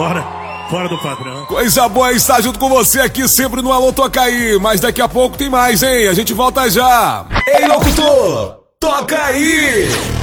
Fora do padrão. Coisa boa estar junto com você aqui sempre no Alô Toca Aí. Mas daqui a pouco tem mais, hein? A gente volta já. Ei, locutor, toca aí!